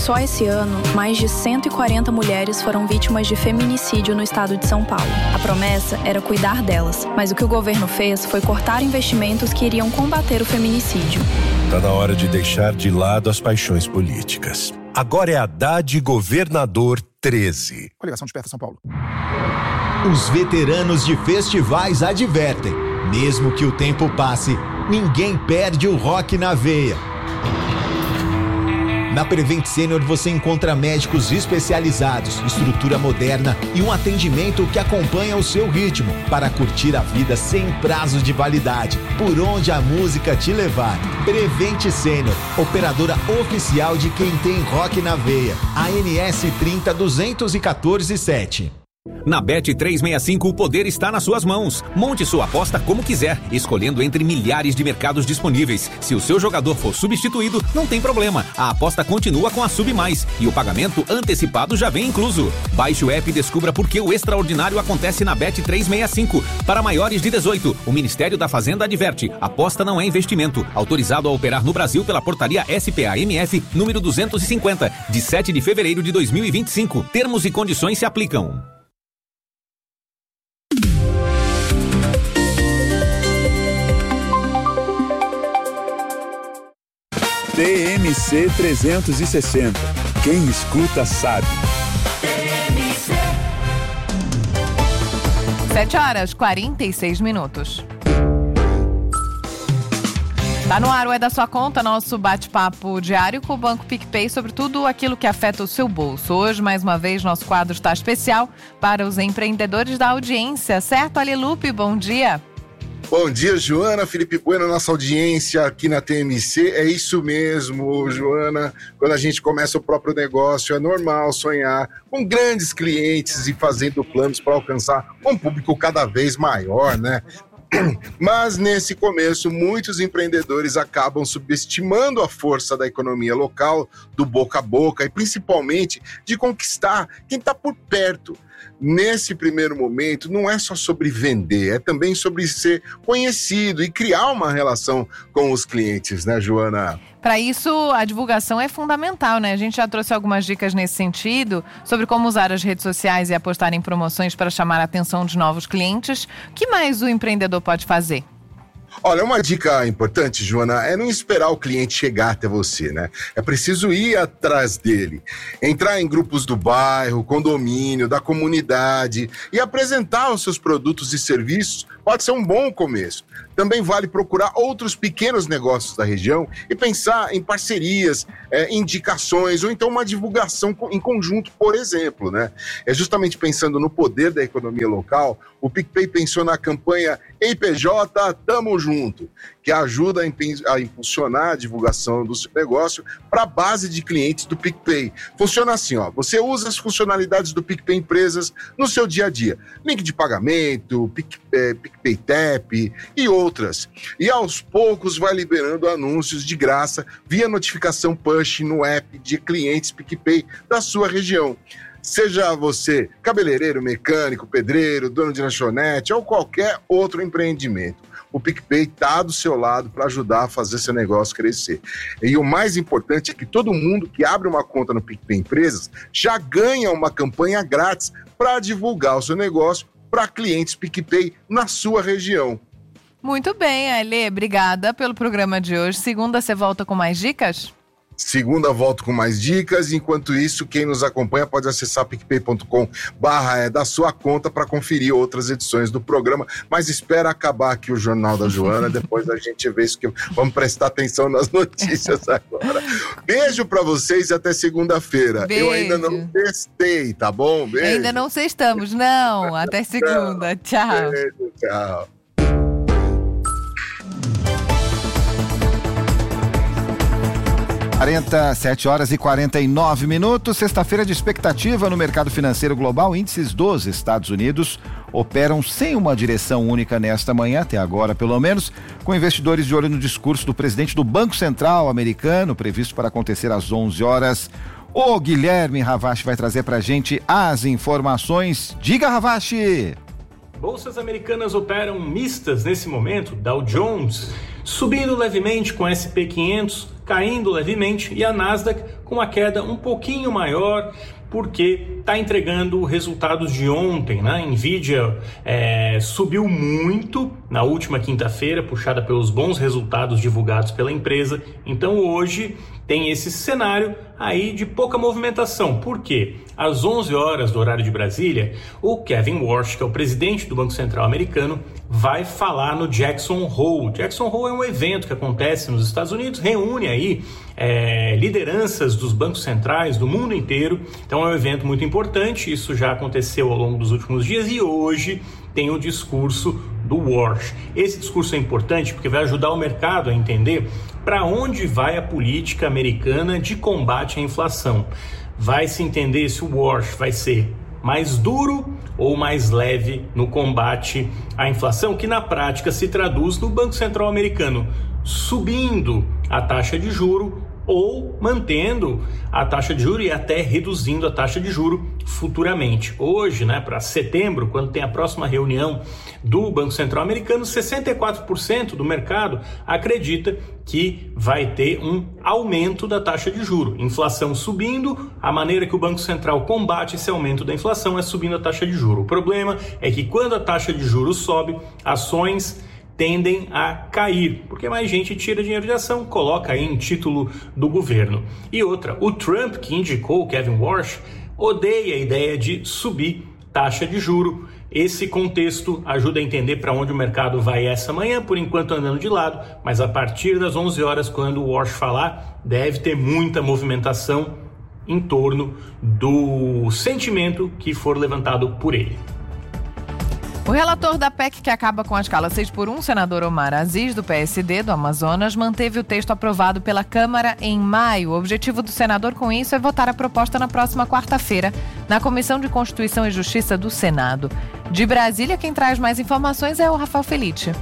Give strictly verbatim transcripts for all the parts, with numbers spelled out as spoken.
Só esse ano, mais de cento e quarenta mulheres foram vítimas de feminicídio no estado de São Paulo. A promessa era cuidar delas, mas o que o governo fez foi cortar investimentos que iriam combater o feminicídio. Está na hora de deixar de lado as paixões políticas. Agora é Haddad Governador treze. Coligação Desperta São Paulo. Os veteranos de festivais advertem: mesmo que o tempo passe, ninguém perde o rock na veia. Na Prevent Senior você encontra médicos especializados, estrutura moderna e um atendimento que acompanha o seu ritmo para curtir a vida sem prazo de validade, por onde a música te levar. Prevent Senior, operadora oficial de quem tem rock na veia. A N S trinta duzentos e quatorze sete. Na Bet trezentos e sessenta e cinco o poder está nas suas mãos. Monte sua aposta como quiser, escolhendo entre milhares de mercados disponíveis. Se o seu jogador for substituído, não tem problema. A aposta continua com a Sub Mais e o pagamento antecipado já vem incluso. Baixe o app e descubra por que o extraordinário acontece na Bet trezentos e sessenta e cinco. Para maiores de dezoito, o Ministério da Fazenda adverte: aposta não é investimento. Autorizado a operar no Brasil pela portaria S P A M F número duzentos e cinquenta, de sete de fevereiro de dois mil e vinte e cinco. Termos e condições se aplicam. T M C trezentos e sessenta. Quem escuta sabe. sete horas e quarenta e seis minutos. Tá no ar o É da Sua Conta, nosso bate-papo diário com o Banco PicPay sobre tudo aquilo que afeta o seu bolso. Hoje, mais uma vez, nosso quadro está especial para os empreendedores da audiência. Certo, Alilupe? Bom dia. Bom dia, Joana, Felipe Bueno, nossa audiência aqui na T M C. É isso mesmo, Joana. Quando a gente começa o próprio negócio, é normal sonhar com grandes clientes e fazendo planos para alcançar um público cada vez maior, né? Mas nesse começo, muitos empreendedores acabam subestimando a força da economia local, do boca a boca e principalmente de conquistar quem está por perto. Nesse primeiro momento, não é só sobre vender, é também sobre ser conhecido e criar uma relação com os clientes, né, Joana? Para isso, a divulgação é fundamental, né? A gente já trouxe algumas dicas nesse sentido, sobre como usar as redes sociais e apostar em promoções para chamar a atenção de novos clientes. O que mais o empreendedor pode fazer? Olha, uma dica importante, Joana, é não esperar o cliente chegar até você, né? É preciso ir atrás dele, entrar em grupos do bairro, condomínio, da comunidade e apresentar os seus produtos e serviços. Pode ser um bom começo. Também vale procurar outros pequenos negócios da região e pensar em parcerias, é, indicações ou então uma divulgação em conjunto, por exemplo, né? É justamente pensando no poder da economia local, o PicPay pensou na campanha Ei P J, Tamo Junto, que ajuda a impulsionar a divulgação do seu negócio para a base de clientes do PicPay. Funciona assim, ó, você usa as funcionalidades do PicPay Empresas no seu dia a dia. Link de pagamento, Pic, é, PicPay Tap e outras. E aos poucos vai liberando anúncios de graça via notificação push no app de clientes PicPay da sua região. Seja você cabeleireiro, mecânico, pedreiro, dono de lanchonete ou qualquer outro empreendimento, o PicPay está do seu lado para ajudar a fazer seu negócio crescer. E o mais importante é que todo mundo que abre uma conta no PicPay Empresas já ganha uma campanha grátis para divulgar o seu negócio para clientes PicPay na sua região. Muito bem, Ale, obrigada pelo programa de hoje. Segunda, você volta com mais dicas? Segunda, volto com mais dicas. Enquanto isso, quem nos acompanha pode acessar picpay ponto com barra é da sua conta para conferir outras edições do programa. Mas espera acabar aqui o Jornal da Joana, depois a gente vê isso que vamos prestar atenção nas notícias agora. Beijo para vocês e até segunda-feira. Eu ainda não testei, tá bom? Beijo. Ainda não sextamos, não. Até segunda. Tchau. Beijo, tchau. quarenta, sete horas e quarenta e nove minutos, sexta-feira de expectativa no mercado financeiro global. Índices dos Estados Unidos operam sem uma direção única nesta manhã, até agora pelo menos, com investidores de olho no discurso do presidente do Banco Central americano, previsto para acontecer às onze horas. O Guilherme Ravache vai trazer pra gente as informações. Diga, Ravache! Bolsas americanas operam mistas nesse momento. Dow Jones subindo levemente com S e P quinhentos, caindo levemente e a Nasdaq com uma queda um pouquinho maior, porque está entregando resultados de ontem, né? Nvidia é, subiu muito na última quinta-feira, puxada pelos bons resultados divulgados pela empresa. Então hoje tem esse cenário aí de pouca movimentação. Por quê? Às onze horas do horário de Brasília, o Kevin Warsh, que é o presidente do Banco Central americano, vai falar no Jackson Hole. Jackson Hole é um evento que acontece nos Estados Unidos, reúne aí é, lideranças dos bancos centrais do mundo inteiro. Então é um evento muito importante, isso já aconteceu ao longo dos últimos dias e hoje tem o discurso do Warsh. Esse discurso é importante porque vai ajudar o mercado a entender para onde vai a política americana de combate à inflação. Vai se entender se o Warsh vai ser mais duro ou mais leve no combate à inflação, que na prática se traduz no Banco Central americano subindo a taxa de juro ou mantendo a taxa de juro e até reduzindo a taxa de juro futuramente. Hoje, né, para setembro, quando tem a próxima reunião do Banco Central americano, sessenta e quatro por cento do mercado acredita que vai ter um aumento da taxa de juro. Inflação subindo, a maneira que o Banco Central combate esse aumento da inflação é subindo a taxa de juro. O problema é que quando a taxa de juros sobe, ações tendem a cair, porque mais gente tira dinheiro de ação, coloca aí em título do governo. E outra, o Trump, que indicou o Kevin Warsh, odeia a ideia de subir taxa de juro. Esse contexto ajuda a entender para onde o mercado vai essa manhã, por enquanto andando de lado, mas a partir das onze horas, quando o Warsh falar, deve ter muita movimentação em torno do sentimento que for levantado por ele. O relator da P E C que acaba com a escala seis por um, senador Omar Aziz, do P S D do Amazonas, manteve o texto aprovado pela Câmara em maio. O objetivo do senador com isso é votar a proposta na próxima quarta-feira, na Comissão de Constituição e Justiça do Senado. De Brasília, quem traz mais informações é o Rafael Felite.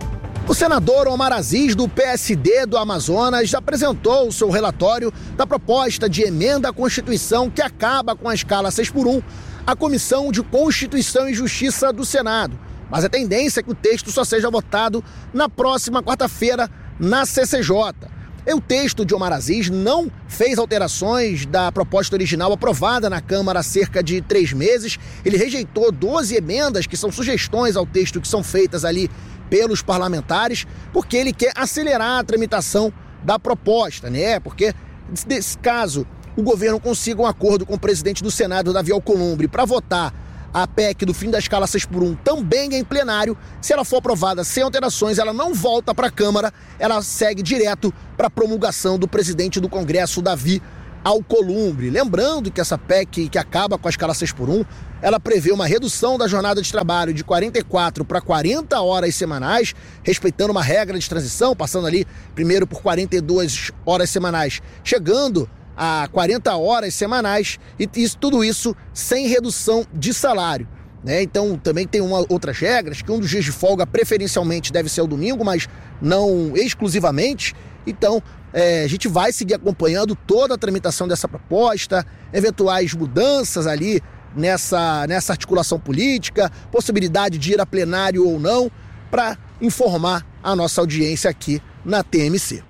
O senador Omar Aziz, do P S D do Amazonas, apresentou o seu relatório da proposta de emenda à Constituição que acaba com a escala seis por um, à Comissão de Constituição e Justiça do Senado. Mas a tendência é que o texto só seja votado na próxima quarta-feira na C C J. E o texto de Omar Aziz não fez alterações da proposta original aprovada na Câmara há cerca de três meses. Ele rejeitou doze emendas, que são sugestões ao texto que são feitas ali pelos parlamentares, porque ele quer acelerar a tramitação da proposta, né? Porque, nesse caso, o governo consiga um acordo com o presidente do Senado, Davi Alcolumbre, para votar a P E C do fim da escala seis por um também em plenário. Se ela for aprovada sem alterações, ela não volta para a Câmara, ela segue direto para a promulgação do presidente do Congresso, Davi Alcolumbre. Lembrando que essa P E C que acaba com a escala seis por um, ela prevê uma redução da jornada de trabalho de quarenta e quatro para quarenta horas semanais, respeitando uma regra de transição, passando ali primeiro por quarenta e duas horas semanais, chegando a quarenta horas semanais, e isso, tudo isso sem redução de salário, né? Então também tem uma, outras regras, que um dos dias de folga preferencialmente deve ser o domingo, mas não exclusivamente. Então é, a gente vai seguir acompanhando toda a tramitação dessa proposta, eventuais mudanças ali nessa, nessa articulação política, possibilidade de ir a plenário ou não, para informar a nossa audiência aqui na T M C.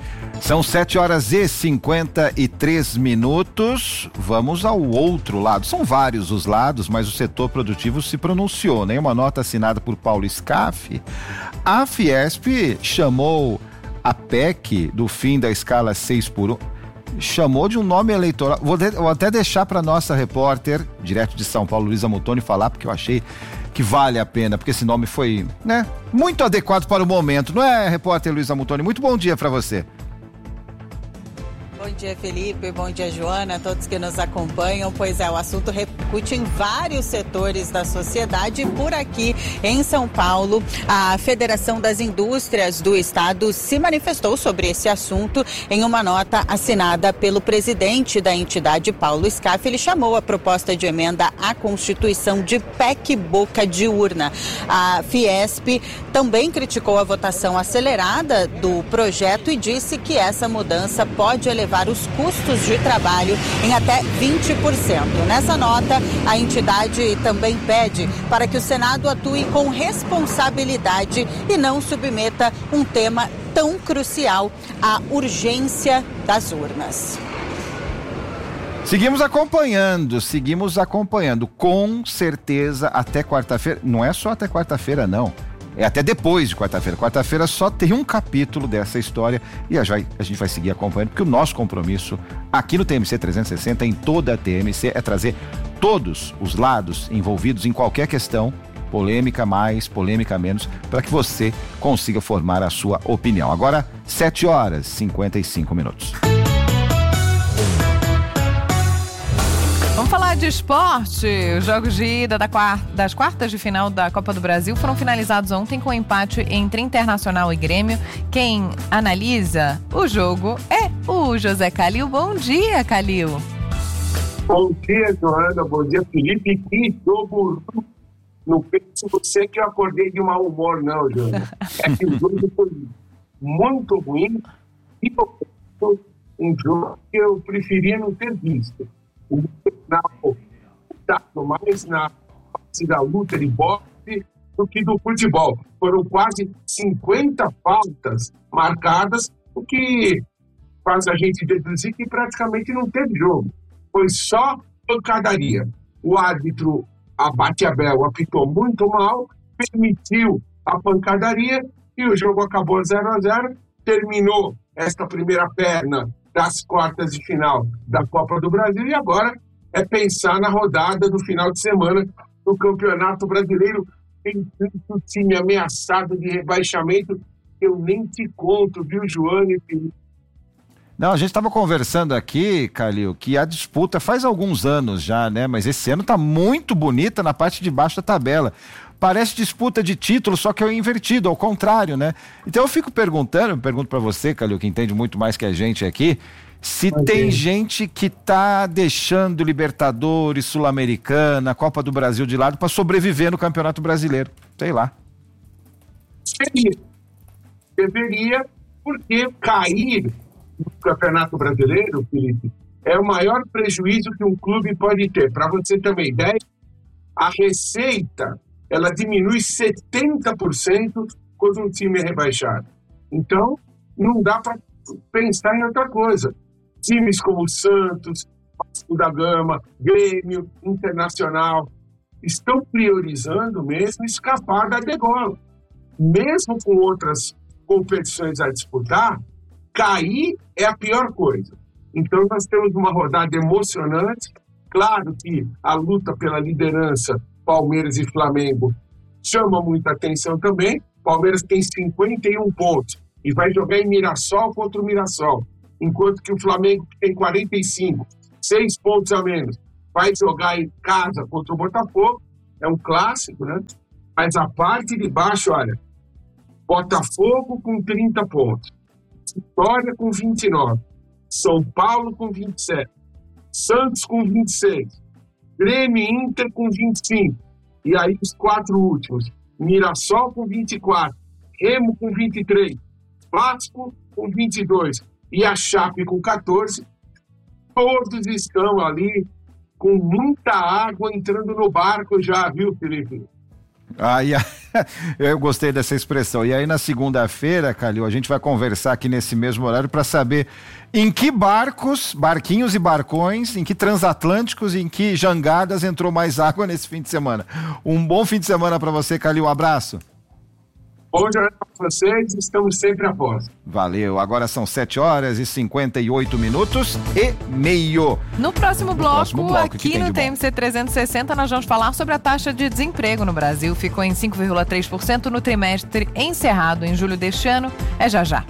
São sete horas e cinquenta e três minutos. Vamos ao outro lado. São vários os lados, mas o setor produtivo se pronunciou, né? Uma nota assinada por Paulo Scaff. A Fiesp chamou a P E C do fim da escala seis por um, chamou de um nome eleitoral. Vou, de, vou até deixar para nossa repórter, direto de São Paulo, Luísa Muttoni, falar, porque eu achei que vale a pena, porque esse nome foi, né, muito adequado para o momento. Não é, repórter Luísa Muttoni? Muito bom dia para você. Bom dia, Felipe. Bom dia, Joana, a todos que nos acompanham. Pois é, o assunto repercute em vários setores da sociedade. Por aqui, em São Paulo, a Federação das Indústrias do Estado se manifestou sobre esse assunto em uma nota assinada pelo presidente da entidade, Paulo Scaff. Ele chamou a proposta de emenda à Constituição de P E C boca de urna. A Fiesp também criticou a votação acelerada do projeto e disse que essa mudança pode elevar elevar os custos de trabalho em até vinte por cento. Nessa nota, a entidade também pede para que o Senado atue com responsabilidade e não submeta um tema tão crucial à urgência das urnas. Seguimos acompanhando, seguimos acompanhando, com certeza até quarta-feira, não é só até quarta-feira não, é até depois de quarta-feira, quarta-feira só tem um capítulo dessa história e a gente vai seguir acompanhando, porque o nosso compromisso aqui no T M C trezentos e sessenta, em toda a T M C, é trazer todos os lados envolvidos em qualquer questão, polêmica mais, polêmica menos, para que você consiga formar a sua opinião. Agora, sete horas e cinquenta e cinco minutos. Vamos falar de esporte. Os jogos de ida da quarta, das quartas de final da Copa do Brasil foram finalizados ontem com empate entre Internacional e Grêmio. Quem analisa o jogo é o José Calil. Bom dia, Calil. Bom dia, Joana. Bom dia, Felipe. Que jogo. Não pense você que eu acordei de mau humor, não, Joana. É que o jogo foi muito ruim e um jogo que eu preferia não ter visto. O final mais na parte da luta de boxe do que do futebol. Foram quase cinquenta faltas marcadas, o que faz a gente deduzir que praticamente não teve jogo. Foi só pancadaria. O árbitro Abate Abel apitou muito mal, permitiu a pancadaria e o jogo acabou zero a zero. Terminou esta primeira perna das quartas de final da Copa do Brasil e agora é pensar na rodada do final de semana do Campeonato Brasileiro. Tem tanto time ameaçado de rebaixamento, eu nem te conto, viu, Joana e Felipe? Não, a gente estava conversando aqui, Calil, que a disputa faz alguns anos já, né? Mas esse ano tá muito bonita na parte de baixo da tabela. Parece disputa de título, só que é invertido, ao contrário, né? Então eu fico perguntando, eu pergunto para você, Calil, que entende muito mais que a gente aqui, se okay. tem gente que tá deixando Libertadores, Sul-Americana, Copa do Brasil de lado para sobreviver no Campeonato Brasileiro. Sei lá. Seria. Deveria, porque cair no Campeonato Brasileiro, Felipe, é o maior prejuízo que um clube pode ter. Para você ter uma ideia, a receita ela diminui setenta por cento quando um time é rebaixado. Então, não dá para pensar em outra coisa. Times como o Santos, Vasco da Gama, Grêmio, Internacional, estão priorizando mesmo escapar da degola. Mesmo com outras competições a disputar, cair é a pior coisa. Então, nós temos uma rodada emocionante. Claro que a luta pela liderança Palmeiras e Flamengo chama muita atenção também. Palmeiras tem cinquenta e um pontos e vai jogar em Mirassol contra o Mirassol, enquanto que o Flamengo, que tem quarenta e cinco, seis pontos a menos, vai jogar em casa contra o Botafogo. É um clássico, né? Mas a parte de baixo, olha, Botafogo com trinta pontos, Vitória com vinte e nove, São Paulo com vinte e sete, Santos com vinte e seis, Grêmio e Inter com vinte e cinco. E aí os quatro últimos. Mirassol com vinte e quatro. Remo com vinte e três. Vasco com vinte e dois. E a Chape com catorze. Todos estão ali com muita água entrando no barco já, viu, Felipe? Ah, e a... eu gostei dessa expressão. E aí na segunda-feira, Calil, a gente vai conversar aqui nesse mesmo horário para saber em que barcos, barquinhos e barcões, em que transatlânticos e em que jangadas entrou mais água nesse fim de semana. Um bom fim de semana para você, Calil. Um abraço. Bom dia para vocês, estamos sempre a pós. Valeu, agora são sete horas e cinquenta e oito minutos e meio. No próximo bloco, no próximo bloco aqui no T M C bom? trezentos e sessenta, nós vamos falar sobre a taxa de desemprego no Brasil. Ficou em cinco vírgula três por cento no trimestre encerrado em julho deste ano. É já já.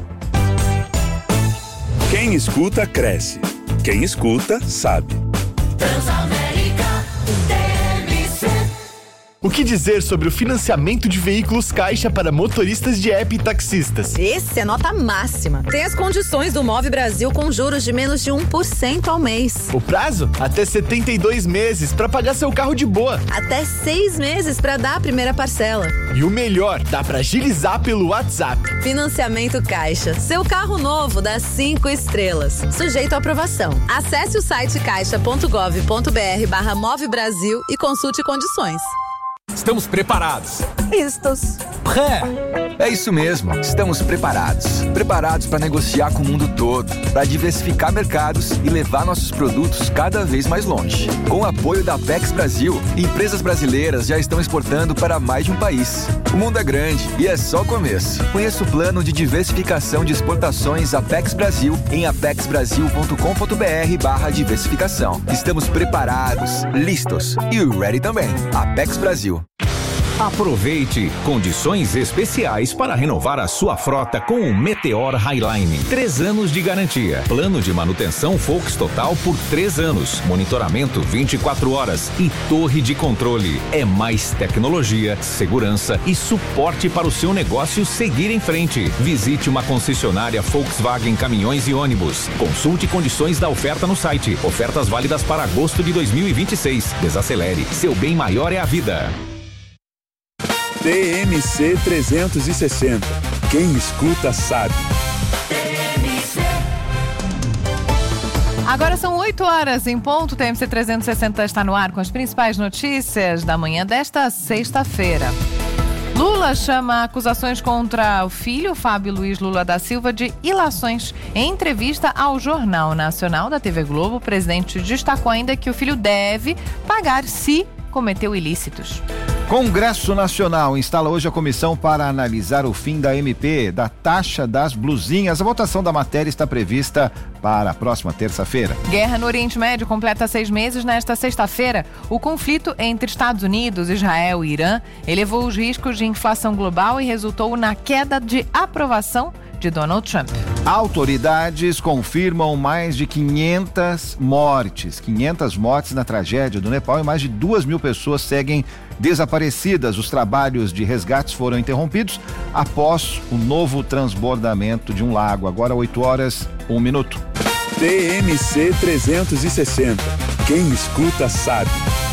Quem escuta, cresce. Quem escuta, sabe. Transamérica T M C. O que dizer sobre o financiamento de veículos Caixa para motoristas de app e taxistas? Esse é nota máxima. Tem as condições do Move Brasil com juros de menos de um por cento ao mês. O prazo? Até setenta e dois meses para pagar seu carro de boa. Até seis meses para dar a primeira parcela. E o melhor, dá para agilizar pelo WhatsApp. Financiamento Caixa. Seu carro novo dá cinco estrelas. Sujeito à aprovação. Acesse o site caixa ponto gov ponto br barra Move Brasil e consulte condições. Estamos preparados. Listos. Pré. É isso mesmo, estamos preparados. Preparados para negociar com o mundo todo, para diversificar mercados e levar nossos produtos cada vez mais longe. Com o apoio da Apex Brasil, empresas brasileiras já estão exportando para mais de um país. O mundo é grande e é só o começo. Conheça o plano de diversificação de exportações Apex Brasil em apex brasil ponto com ponto br barra diversificação. Estamos preparados, listos e ready também. Apex Brasil. Aproveite condições especiais para renovar a sua frota com o Meteor Highline. Três anos de garantia. Plano de manutenção Volks Total por três anos. Monitoramento vinte e quatro horas e torre de controle. É mais tecnologia, segurança e suporte para o seu negócio seguir em frente. Visite uma concessionária Volkswagen Caminhões e Ônibus. Consulte condições da oferta no site. Ofertas válidas para agosto de dois mil e vinte e seis. Desacelere. Seu bem maior é a vida. T M C trezentos e sessenta. Quem escuta sabe. Agora são oito horas em ponto. O T M C trezentos e sessenta está no ar com as principais notícias da manhã desta sexta-feira. Lula chama acusações contra o filho, Fábio Luiz Lula da Silva, de ilações. Em entrevista ao Jornal Nacional da T V Globo, o presidente destacou ainda que o filho deve pagar se cometeu ilícitos. Congresso Nacional instala hoje a comissão para analisar o fim da M P, da taxa das blusinhas. A votação da matéria está prevista para a próxima terça-feira. Guerra no Oriente Médio completa seis meses nesta sexta-feira. O conflito entre Estados Unidos, Israel e Irã elevou os riscos de inflação global e resultou na queda de aprovação de Donald Trump. Autoridades confirmam mais de quinhentas mortes, quinhentas mortes na tragédia do Nepal e mais de duas mil pessoas seguem desaparecidas. Os trabalhos de resgates foram interrompidos após o novo transbordamento de um lago. Agora oito horas, um minuto. T M C trezentos e sessenta. Quem escuta sabe.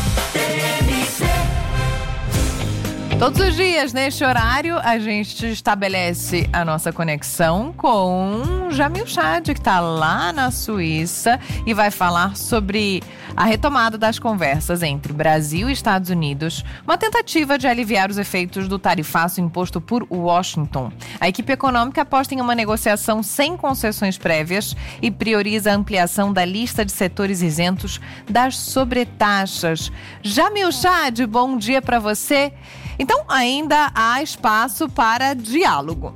Todos os dias, neste horário, a gente estabelece a nossa conexão com Jamil Chad, que está lá na Suíça e vai falar sobre a retomada das conversas entre Brasil e Estados Unidos, uma tentativa de aliviar os efeitos do tarifaço imposto por Washington. A equipe econômica aposta em uma negociação sem concessões prévias e prioriza a ampliação da lista de setores isentos das sobretaxas. Jamil Chad, bom dia para você. Então, ainda há espaço para diálogo.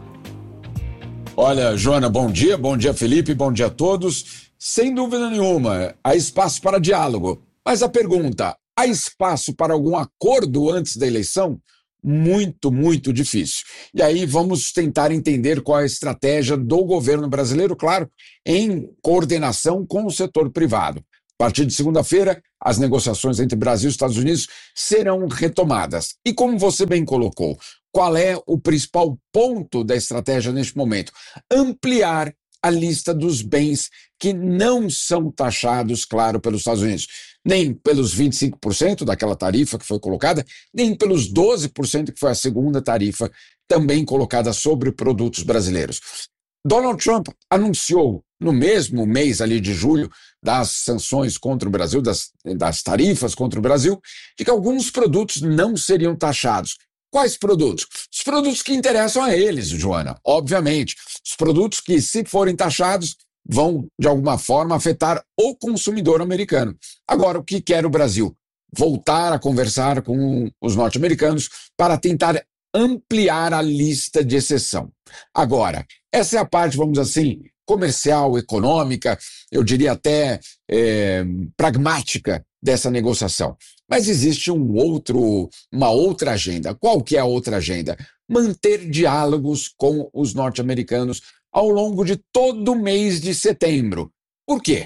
Olha, Joana, bom dia, bom dia, Felipe, bom dia a todos. Sem dúvida nenhuma, há espaço para diálogo. Mas a pergunta, há espaço para algum acordo antes da eleição? Muito, muito difícil. E aí vamos tentar entender qual é a estratégia do governo brasileiro, claro, em coordenação com o setor privado. A partir de segunda-feira, as negociações entre Brasil e Estados Unidos serão retomadas. E como você bem colocou, qual é o principal ponto da estratégia neste momento? Ampliar a lista dos bens que não são taxados, claro, pelos Estados Unidos. Nem pelos vinte e cinco por cento daquela tarifa que foi colocada, nem pelos doze por cento que foi a segunda tarifa também colocada sobre produtos brasileiros. Donald Trump anunciou no mesmo mês ali de julho das sanções contra o Brasil, das, das tarifas contra o Brasil, de que alguns produtos não seriam taxados. Quais produtos? Os produtos que interessam a eles, Joana, obviamente. Os produtos que, se forem taxados, vão, de alguma forma, afetar o consumidor americano. Agora, o que quer o Brasil? Voltar a conversar com os norte-americanos para tentar ampliar a lista de exceção. Agora, essa é a parte, vamos dizer assim, comercial, econômica, eu diria até é, pragmática dessa negociação. Mas existe um outro, uma outra agenda. Qual que é a outra agenda? Manter diálogos com os norte-americanos ao longo de todo o mês de setembro. Por quê?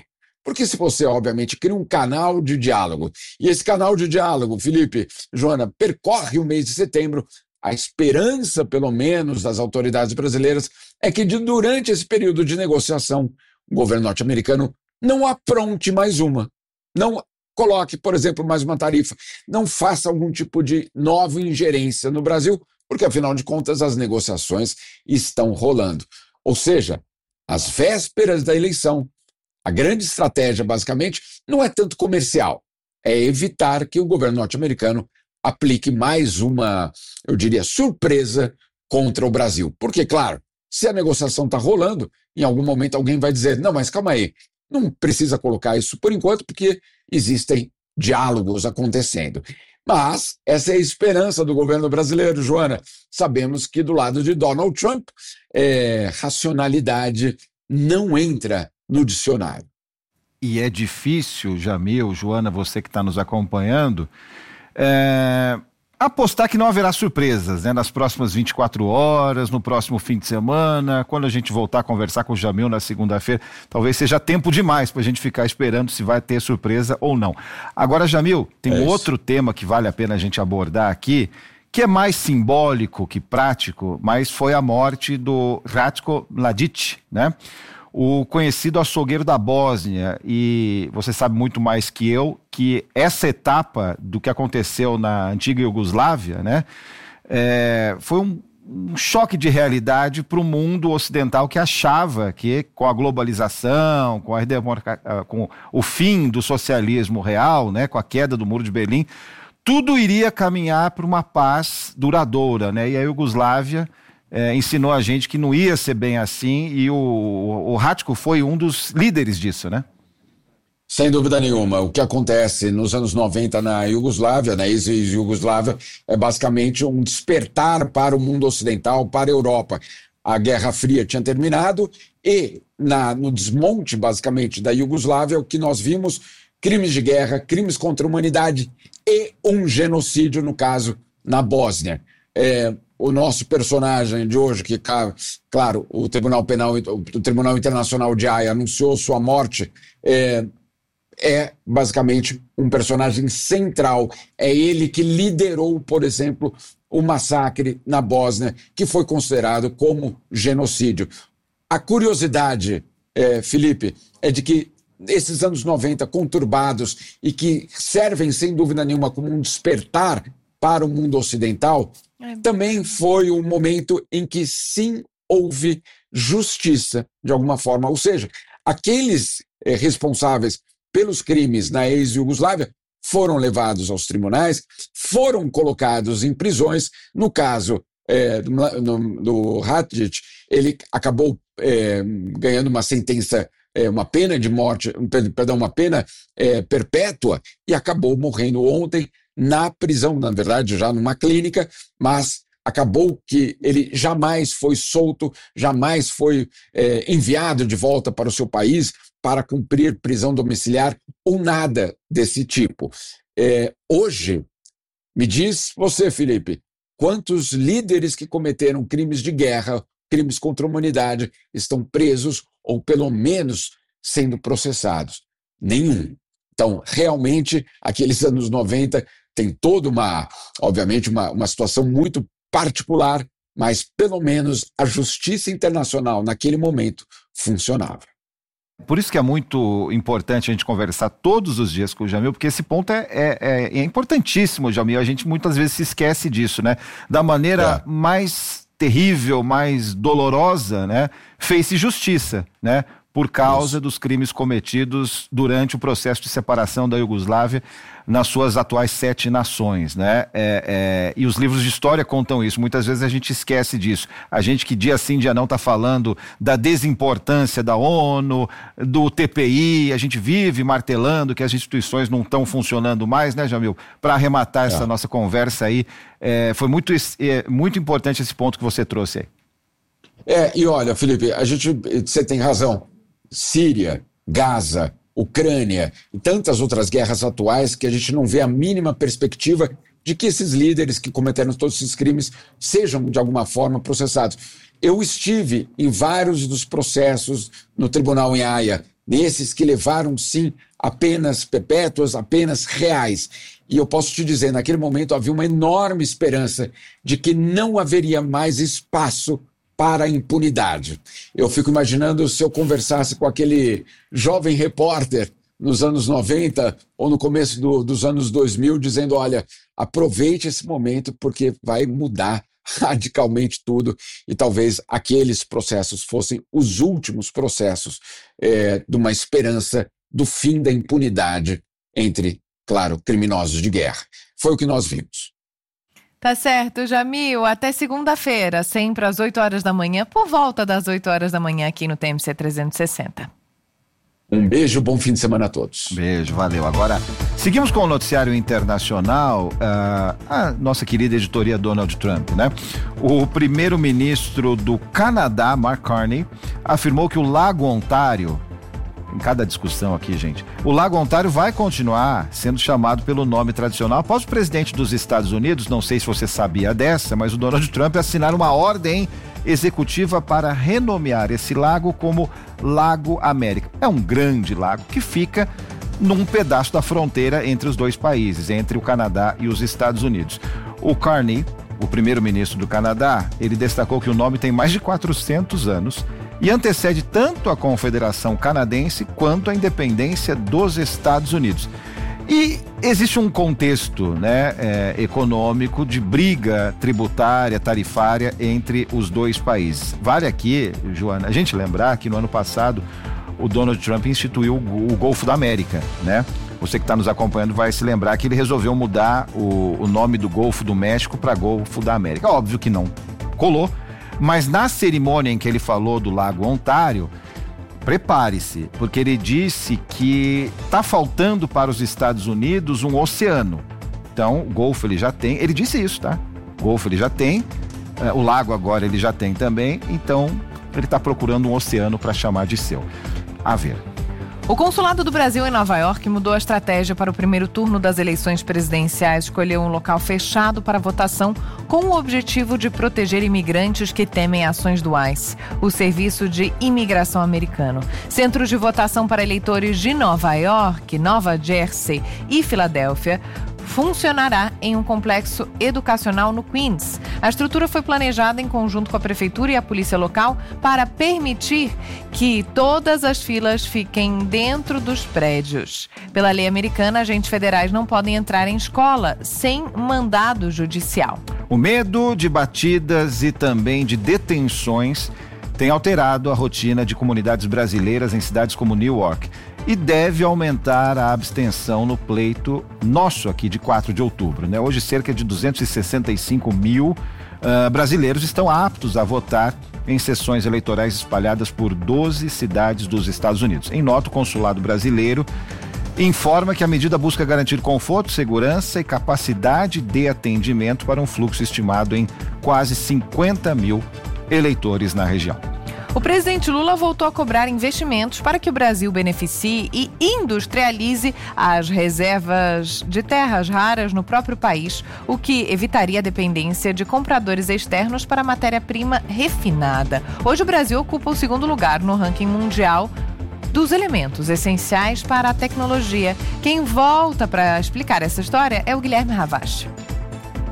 Porque se você, obviamente, cria um canal de diálogo, e esse canal de diálogo, Felipe, Joana, percorre o mês de setembro, a esperança, pelo menos, das autoridades brasileiras é que de, durante esse período de negociação, o governo norte-americano não apronte mais uma, não coloque, por exemplo, mais uma tarifa, não faça algum tipo de nova ingerência no Brasil, porque, afinal de contas, as negociações estão rolando. Ou seja, às vésperas da eleição, a grande estratégia, basicamente, não é tanto comercial, é evitar que o governo norte-americano aplique mais uma, eu diria, surpresa contra o Brasil. Porque, claro, se a negociação está rolando, em algum momento alguém vai dizer, não, mas calma aí, não precisa colocar isso por enquanto, porque existem diálogos acontecendo. Mas essa é a esperança do governo brasileiro, Joana. Sabemos que do lado de Donald Trump, é, racionalidade não entra no dicionário. E é difícil, Jamil, Joana, você que está nos acompanhando, é, apostar que não haverá surpresas, né, nas próximas vinte e quatro horas, no próximo fim de semana, quando a gente voltar a conversar com o Jamil na segunda-feira, talvez seja tempo demais para a gente ficar esperando se vai ter surpresa ou não. Agora, Jamil, tem é um outro tema que vale a pena a gente abordar aqui, que é mais simbólico que prático, mas foi a morte do Ratko Mladic, né? O conhecido açougueiro da Bósnia, e você sabe muito mais que eu que essa etapa do que aconteceu na antiga Iugoslávia, né, é, foi um, um choque de realidade para o mundo ocidental que achava que com a globalização, com, a, com o fim do socialismo real, né, com a queda do Muro de Berlim, tudo iria caminhar para uma paz duradoura, né, e a Iugoslávia É, ensinou a gente que não ia ser bem assim, e o, o, o Ratko foi um dos líderes disso, né? Sem dúvida nenhuma. O que acontece nos anos noventa na Iugoslávia, na ex-Iugoslávia, é basicamente um despertar para o mundo ocidental, para a Europa. A Guerra Fria tinha terminado e na, no desmonte, basicamente, da Iugoslávia, o que nós vimos, crimes de guerra, crimes contra a humanidade e um genocídio, no caso, na Bósnia. É, o nosso personagem de hoje, que, claro, o Tribunal Penal, o Tribunal Internacional de Haia anunciou sua morte, é, é basicamente um personagem central. É ele que liderou, por exemplo, o massacre na Bósnia, que foi considerado como genocídio. A curiosidade, é, Felipe, é de que esses anos noventa conturbados e que servem, sem dúvida nenhuma, como um despertar para o mundo ocidental, também foi um momento em que sim houve justiça, de alguma forma. Ou seja, aqueles eh, responsáveis pelos crimes na ex-Iugoslávia foram levados aos tribunais, foram colocados em prisões. No caso eh, do, no, do Ratjic, ele acabou eh, ganhando uma sentença, eh, uma pena de morte, perdão, uma pena eh, perpétua, e acabou morrendo ontem na prisão, na verdade já numa clínica, mas acabou que ele jamais foi solto, jamais foi é, enviado de volta para o seu país para cumprir prisão domiciliar ou nada desse tipo. É, hoje, me diz você, Felipe, quantos líderes que cometeram crimes de guerra, crimes contra a humanidade, estão presos ou pelo menos sendo processados? Nenhum. Então, realmente, aqueles anos noventa tem toda uma, obviamente, uma, uma situação muito particular, mas pelo menos a justiça internacional naquele momento funcionava. Por isso que é muito importante a gente conversar todos os dias com o Jamil, porque esse ponto é, é, é importantíssimo, Jamil. A gente muitas vezes se esquece disso, né? Da maneira é. mais terrível, mais dolorosa, né? Fez-se justiça, né? Por causa Isso. dos crimes cometidos durante o processo de separação da Iugoslávia nas suas atuais sete nações, né? É, é, e os livros de história contam isso. Muitas vezes a gente esquece disso. A gente que dia sim, dia não está falando da desimportância da ONU, do T P I, a gente vive martelando que as instituições não estão funcionando mais, né, Jamil? Para arrematar essa é. nossa conversa aí, é, foi muito, é, muito importante esse ponto que você trouxe aí. É, e olha, Felipe, a gente, você tem razão. Síria, Gaza, Ucrânia e tantas outras guerras atuais que a gente não vê a mínima perspectiva de que esses líderes que cometeram todos esses crimes sejam, de alguma forma, processados. Eu estive em vários dos processos no Tribunal em Haia nesses que levaram, sim, apenas perpétuas, apenas reais. E eu posso te dizer, naquele momento havia uma enorme esperança de que não haveria mais espaço para a impunidade. Eu fico imaginando se eu conversasse com aquele jovem repórter nos anos noventa ou no começo do, dos anos dois mil, dizendo, olha, aproveite esse momento porque vai mudar radicalmente tudo e talvez aqueles processos fossem os últimos processos é, de uma esperança do fim da impunidade entre, claro, criminosos de guerra. Foi o que nós vimos. Tá certo, Jamil. Até segunda-feira, sempre às oito horas da manhã, por volta das oito horas da manhã aqui no T M C trezentos e sessenta. Um beijo, bom fim de semana a todos. Beijo, valeu. Agora, seguimos com o noticiário internacional. Uh, a nossa querida editoria Donald Trump, né? O primeiro-ministro do Canadá, Mark Carney, afirmou que o Lago Ontário, em cada discussão aqui, gente, o Lago Ontário vai continuar sendo chamado pelo nome tradicional após o presidente dos Estados Unidos, não sei se você sabia dessa, mas o Donald Trump assinar uma ordem executiva para renomear esse lago como Lago América. É um grande lago que fica num pedaço da fronteira entre os dois países, entre o Canadá e os Estados Unidos. O Carney, o primeiro-ministro do Canadá, ele destacou que o nome tem mais de quatrocentos anos e antecede tanto a Confederação Canadense quanto a independência dos Estados Unidos. E existe um contexto, né, é, econômico de briga tributária, tarifária entre os dois países. Vale aqui, Joana, a gente lembrar que no ano passado o Donald Trump instituiu o, o Golfo da América, né? Você que está nos acompanhando vai se lembrar que ele resolveu mudar o, o nome do Golfo do México para Golfo da América. Óbvio que não colou, mas na cerimônia em que ele falou do Lago Ontário, prepare-se, porque ele disse que está faltando para os Estados Unidos um oceano. Então, o Golfo ele já tem, ele disse isso, tá? O Golfo ele já tem, é, o lago agora ele já tem também, então ele está procurando um oceano para chamar de seu. A ver. O Consulado do Brasil em Nova York mudou a estratégia para o primeiro turno das eleições presidenciais, escolheu um local fechado para votação com o objetivo de proteger imigrantes que temem ações do ICE, o Serviço de Imigração Americano. Centros de votação para eleitores de Nova York, Nova Jersey e Filadélfia funcionará em um complexo educacional no Queens. A estrutura foi planejada em conjunto com a prefeitura e a polícia local para permitir que todas as filas fiquem dentro dos prédios. Pela lei americana, agentes federais não podem entrar em escola sem mandado judicial. O medo de batidas e também de detenções tem alterado a rotina de comunidades brasileiras em cidades como Newark e deve aumentar a abstenção no pleito nosso aqui de quatro de outubro, né? Hoje cerca de duzentos e sessenta e cinco mil uh, brasileiros estão aptos a votar em sessões eleitorais espalhadas por doze cidades dos Estados Unidos. Em nota, o consulado brasileiro informa que a medida busca garantir conforto, segurança e capacidade de atendimento para um fluxo estimado em quase cinquenta mil eleitores na região. O presidente Lula voltou a cobrar investimentos para que o Brasil beneficie e industrialize as reservas de terras raras no próprio país, o que evitaria a dependência de compradores externos para matéria-prima refinada. Hoje o Brasil ocupa o segundo lugar no ranking mundial dos elementos essenciais para a tecnologia. Quem volta para explicar essa história é o Guilherme Ravache.